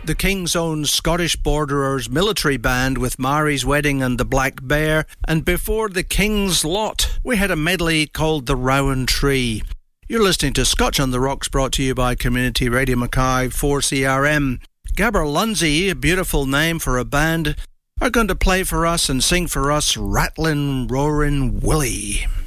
the King's Own Scottish Borderers Military Band with Mary's Wedding and the Black Bear, and before the King's Lot, we had a medley called The Rowan Tree. You're listening to Scotch on the Rocks, brought to you by Community Radio Mackay 4CRM. Gabber Lunzi, a beautiful name for a band, are going to play for us and sing for us Rattlin' Roarin' Willie.